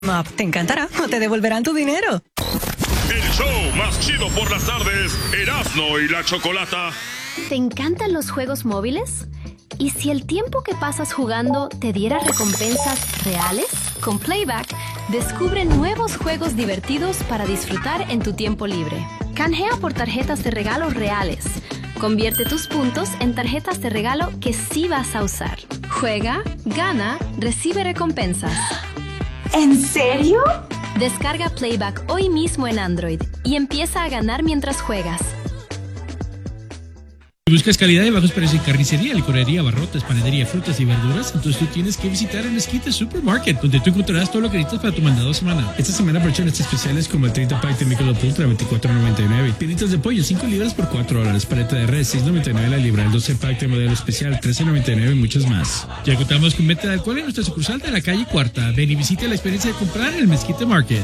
Te encantará o te devolverán tu dinero. El show más chido por las tardes, Erasmo y la Chocolata. ¿Te encantan los juegos móviles? ¿Y si el tiempo que pasas jugando te diera recompensas reales? Con Playback, descubre nuevos juegos divertidos para disfrutar en tu tiempo libre. Canjea por tarjetas de regalo reales. Convierte tus puntos en tarjetas de regalo que sí vas a usar. Juega, gana, recibe recompensas. ¿En serio? Descarga Playback hoy mismo en Android y empieza a ganar mientras juegas. Si buscas calidad de bajos precios en carnicería, licorería, abarrotes, panadería, frutas y verduras, entonces tú tienes que visitar el Esquite Supermarket, donde tú encontrarás todo lo que necesitas para tu mandado semanal. Esta semana aprovechen especiales como el 30 pack de Michelob Ultra, $24.99, pinitos de pollo, 5 libras por $4, paleta de res, $6.99 la libra, el 12 pack de modelo especial, $13.99 y muchos más. Ya contamos con venta de alcohol en nuestra sucursal de la calle Cuarta. Ven y visite la experiencia de comprar en el Mesquite Market.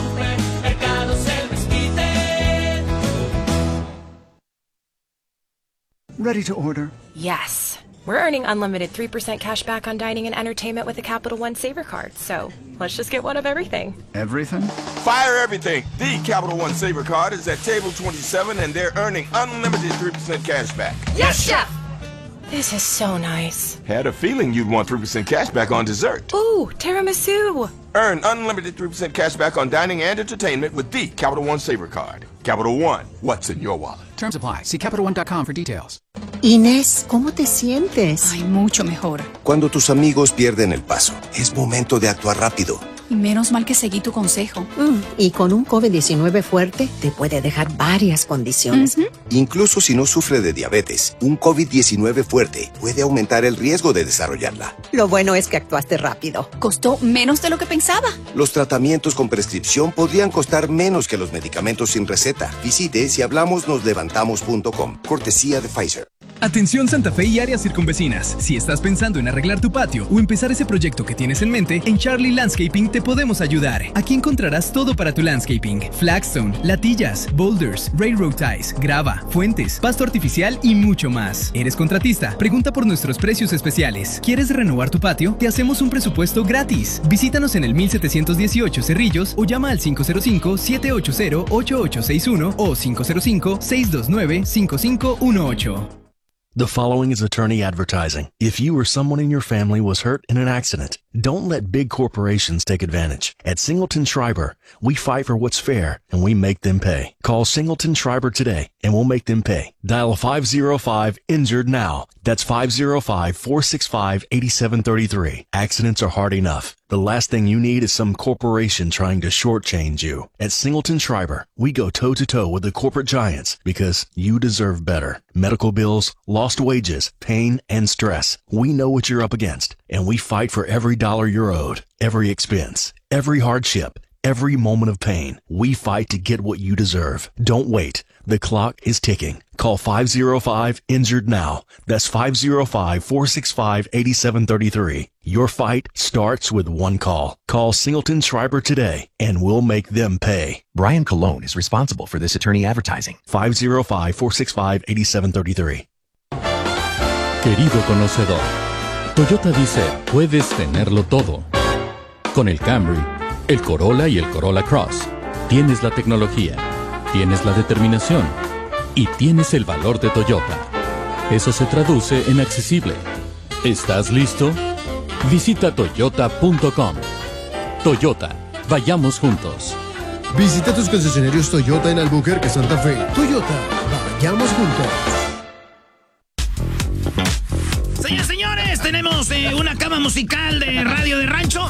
Ready to order? Yes. We're earning unlimited 3% cash back on dining and entertainment with a Capital One Saver card. So let's just get one of everything. Everything? Fire everything. The Capital One Saver card is at table 27 and they're earning unlimited 3% cash back. Yes, Chef! This is so nice. Had a feeling you'd want 3% cash back on dessert. Ooh, tiramisu. Earn unlimited 3% cash back on dining and entertainment with the Capital One Saver card. Capital One, what's in your wallet? Terms apply. See CapitalOne.com for details. Inés, ¿cómo te sientes? Ay, mucho mejor. Cuando tus amigos pierden el paso, es momento de actuar rápido. Y menos mal que seguí tu consejo. Y con un COVID-19 fuerte, te puede dejar varias condiciones. Incluso si no sufre de diabetes, un COVID-19 fuerte puede aumentar el riesgo de desarrollarla. Lo bueno es que actuaste rápido. Costó menos de lo que pensaba. Los tratamientos con prescripción podrían costar menos que los medicamentos sin receta. Visite sihablamosnoslevantamos.com. Cortesía de Pfizer. Atención Santa Fe y áreas circunvecinas. Si estás pensando en arreglar tu patio o empezar ese proyecto que tienes en mente, en Charlie Landscaping te podemos ayudar. Aquí encontrarás todo para tu landscaping: flagstone, latillas, boulders, railroad ties, grava, fuentes, pasto artificial y mucho más. ¿Eres contratista? Pregunta por nuestros precios especiales. ¿Quieres renovar tu patio? Te hacemos un presupuesto gratis. Visítanos en el 1718 Cerrillos o llama al 505-780-8861 o 505-629-5518. The following is attorney advertising. If you or someone in your family was hurt in an accident, don't let big corporations take advantage. At Singleton Schreiber, we fight for what's fair and we make them pay. Call Singleton Schreiber today and we'll make them pay. Dial 505-INJURED now. That's 505-465-8733. Accidents are hard enough. The last thing you need is some corporation trying to shortchange you. At Singleton Schreiber, we go toe-to-toe with the corporate giants because you deserve better. Medical bills, lost wages, pain, and stress. We know what you're up against, and we fight for every dollar you're owed, every expense, every hardship, every moment of pain. We fight to get what you deserve. Don't wait. The clock is ticking. Call 505-INJURED now. That's 505-465-8733. Your fight starts with one call. Call Singleton Schreiber today, and we'll make them pay. Brian Colon is responsible for this attorney advertising. 505-465-8733. Querido conocedor, Toyota dice, puedes tenerlo todo. Con el Camry, el Corolla y el Corolla Cross, tienes la tecnología, tienes la determinación y tienes el valor de Toyota. Eso se traduce en accesible. ¿Estás listo? Visita toyota.com. Toyota, vayamos juntos. Visita tus concesionarios Toyota en Albuquerque, Santa Fe. Toyota, vayamos juntos. Señores, señores, tenemos una cama musical de Radio de Rancho.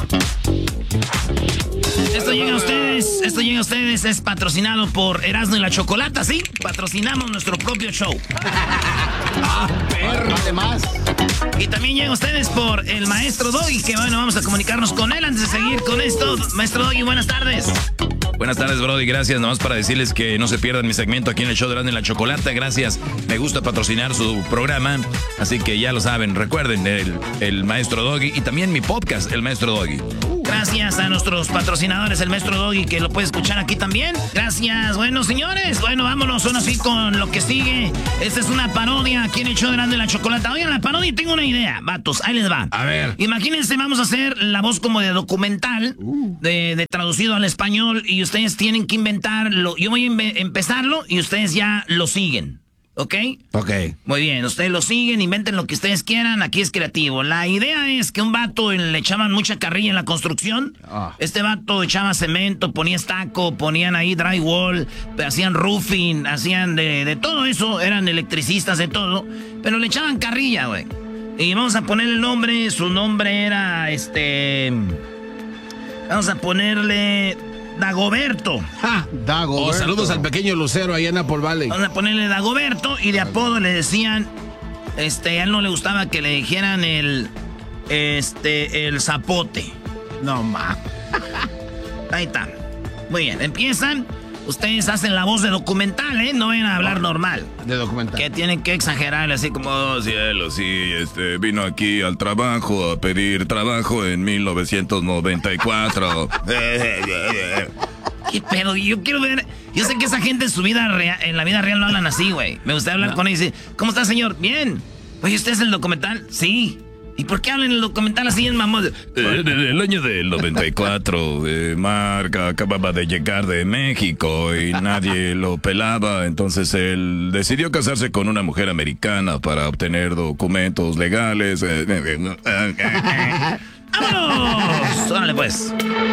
Esto llega a ustedes, es patrocinado por Erasmo y la Chocolata, ¿sí? Patrocinamos nuestro propio show. Perro, además. Y también llega a ustedes por el Maestro Doggy, que bueno, vamos a comunicarnos con él antes de seguir con esto. Maestro Doggy, buenas tardes. Buenas tardes, Brody, gracias. Nomás para decirles que no se pierdan mi segmento aquí en el show de Erasmo y la Chocolata. Gracias, me gusta patrocinar su programa, así que ya lo saben. Recuerden, el Maestro Doggy y también mi podcast, el Maestro Doggy. Gracias a nuestros patrocinadores, el Maestro Doggy, que lo puede escuchar aquí también. Gracias. Bueno, señores, vámonos ahora sí con lo que sigue. Esta es una parodia aquí en el show de Erasmo y la Chocolata. Oigan, la parodia, tengo una idea, vatos, ahí les va. A ver. Imagínense, vamos a hacer la voz como de documental, de traducido al español, y ustedes tienen que inventarlo. Yo voy a empezarlo y ustedes ya lo siguen. ¿Ok? Ok. Muy bien, ustedes lo siguen, inventen lo que ustedes quieran, aquí es creativo. La idea es que un vato le echaban mucha carrilla en la construcción. Este vato echaba cemento, ponía estaco, ponían ahí drywall, hacían roofing, hacían de todo eso, eran electricistas de todo, pero le echaban carrilla, güey. Y vamos a ponerle el nombre, su nombre era, vamos a ponerle Dagoberto. Dagoberto. Saludos al pequeño Lucero allá en Apple Valley. Vamos a ponerle Dagoberto y de apodo le decían, a él no le gustaba que le dijeran el zapote. No, ma. Ahí está. Muy bien, empiezan. Ustedes hacen la voz de documental, ¿eh? No vayan a hablar normal. De documental. Que tienen que exagerar, así como... Oh, cielo, sí, vino aquí al trabajo a pedir trabajo en 1994. ¿Qué pedo? Yo quiero ver... Yo sé que esa gente en la vida real no hablan así, güey. Me gustaría hablar con ellos y decir, ¿cómo está, señor? Bien. Oye, ¿usted es el documental? Sí. ¿Y por qué hablan el documental así en mamón? El año del 94, Mark acababa de llegar de México y nadie lo pelaba, entonces él decidió casarse con una mujer americana para obtener documentos legales. ¡Vámonos! ¡Órale, pues!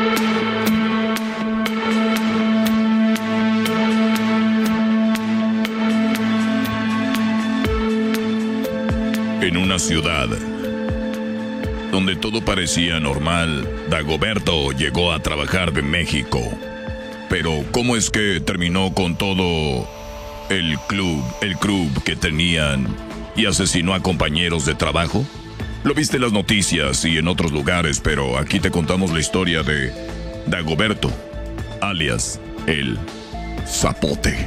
En una ciudad donde todo parecía normal, Dagoberto llegó a trabajar de México. Pero, ¿cómo es que terminó con todo el club que tenían y asesinó a compañeros de trabajo? Lo viste en las noticias y en otros lugares, pero aquí te contamos la historia de Dagoberto, alias el Zapote.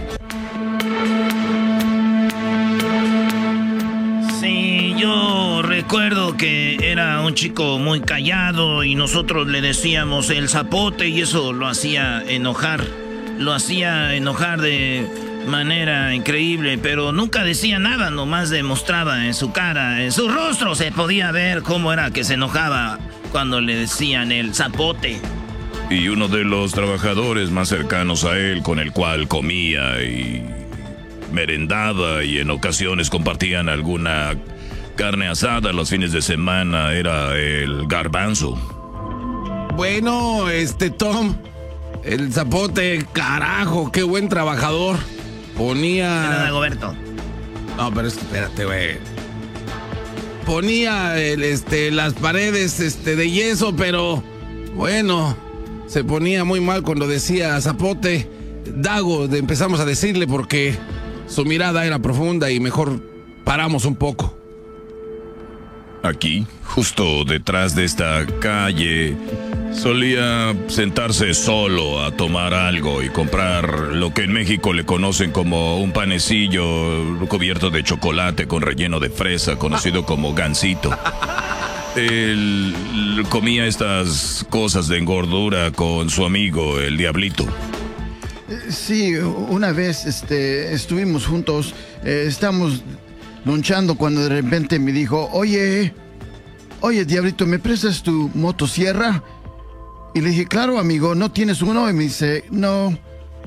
Sí, yo recuerdo que era un chico muy callado y nosotros le decíamos el zapote y eso lo hacía enojar. Lo hacía enojar de manera increíble, pero nunca decía nada, nomás demostraba en su cara, en su rostro se podía ver cómo era que se enojaba cuando le decían el zapote. Y uno de los trabajadores más cercanos a él, con el cual comía y merendaba y en ocasiones compartían alguna carne asada los fines de semana, era el Garbanzo. Bueno, Tom, el Zapote, carajo, qué buen trabajador. Ponía... Era Dagoberto. No, pero espérate, güey. Ponía las paredes de yeso, pero bueno, se ponía muy mal cuando decía Zapote. Dago, empezamos a decirle porque su mirada era profunda y mejor paramos un poco. Aquí, justo detrás de esta calle, solía sentarse solo a tomar algo y comprar lo que en México le conocen como un panecillo cubierto de chocolate con relleno de fresa, conocido como gansito. Él comía estas cosas de engordura con su amigo, el Diablito. Sí, una vez estuvimos juntos, estábamos lunchando cuando de repente me dijo, oye, Diablito, ¿me prestas tu motosierra? Y le dije, claro, amigo, ¿no tienes uno? Y me dice, no.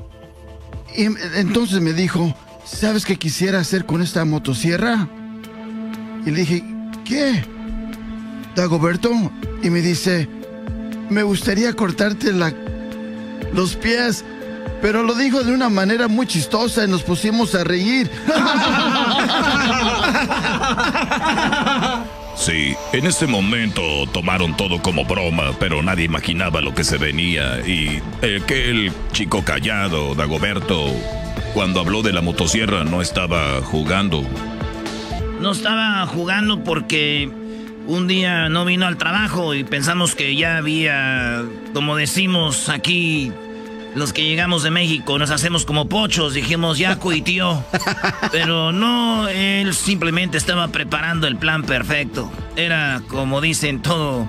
Y entonces me dijo, ¿sabes qué quisiera hacer con esta motosierra? Y le dije, ¿qué? Dagoberto. Y me dice, me gustaría cortarte los pies. Pero lo dijo de una manera muy chistosa y nos pusimos a reír. Sí, en ese momento tomaron todo como broma, pero nadie imaginaba lo que se venía. Y aquel chico callado, Dagoberto, cuando habló de la motosierra no estaba jugando. No estaba jugando porque un día no vino al trabajo y pensamos que ya había, como decimos aquí, los que llegamos de México, nos hacemos como pochos, dijimos ya cuitió. Pero no, él simplemente estaba preparando el plan perfecto. Era, como dicen, todo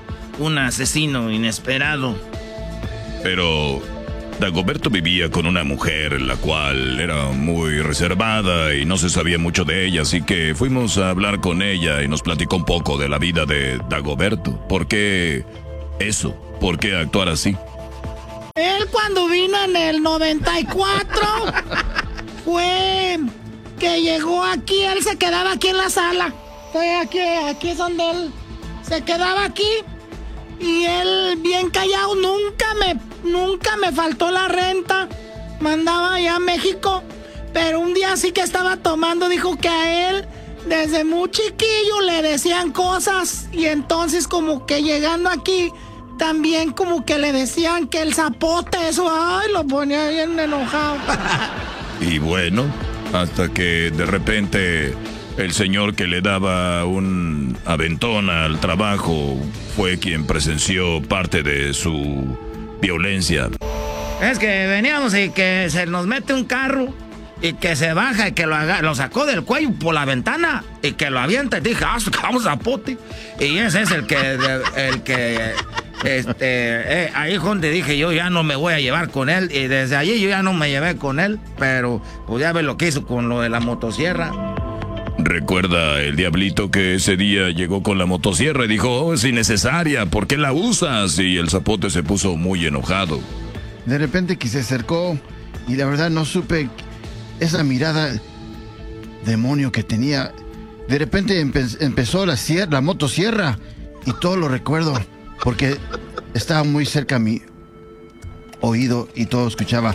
un asesino inesperado. Pero Dagoberto vivía con una mujer la cual era muy reservada y no se sabía mucho de ella, así que fuimos a hablar con ella y nos platicó un poco de la vida de Dagoberto. ¿Por qué eso? ¿Por qué actuar así? Él cuando vino en el 94 fue que llegó aquí, él se quedaba aquí en la sala. Fue aquí es donde él se quedaba aquí. Y él bien callado, nunca me faltó la renta. Mandaba allá a México. Pero un día sí que estaba tomando, dijo que a él desde muy chiquillo le decían cosas. Y entonces como que llegando aquí también como que le decían que el zapote, eso, ay, lo ponía bien enojado. Y bueno, hasta que de repente el señor que le daba un aventón al trabajo fue quien presenció parte de su violencia. Es que veníamos y que se nos mete un carro y que se baja y que lo sacó del cuello por la ventana y que lo avienta y dije, vamos a pote. Y ese es el que ahí donde dije yo ya no me voy a llevar con él y desde allí yo ya no me llevé con él, pero pues ya ve lo que hizo con lo de la motosierra. Recuerda el diablito que ese día llegó con la motosierra y dijo, oh, es innecesaria, ¿por qué la usas? Y el zapote se puso muy enojado. De repente que se acercó y la verdad no supe esa mirada demonio que tenía. De repente empezó la motosierra y todo lo recuerdo porque estaba muy cerca a mi oído y todo escuchaba.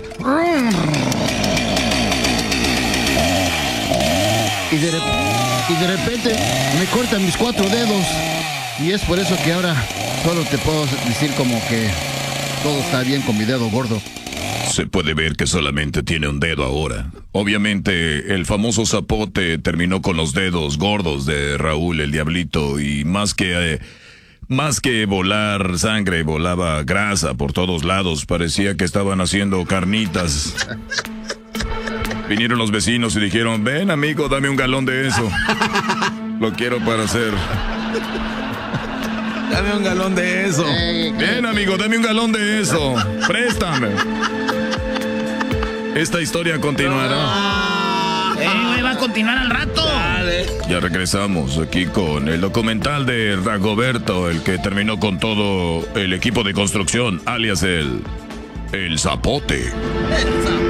Y de repente me cortan mis 4 dedos. Y es por eso que ahora solo te puedo decir como que todo está bien con mi dedo gordo. Se puede ver que solamente tiene un dedo ahora. Obviamente, el famoso zapote terminó con los dedos gordos de Raúl el Diablito y más que volar sangre, volaba grasa por todos lados. Parecía que estaban haciendo carnitas. Vinieron los vecinos y dijeron, ven amigo, dame un galón de eso. Lo quiero para hacer. Dame un galón de eso. Ven amigo, dame un galón de eso. Préstame. Esta historia continuará. Va a continuar al rato. Dale. Ya regresamos aquí con el documental de Dagoberto, el que terminó con todo el equipo de construcción, alias el Zapote. El Zapote.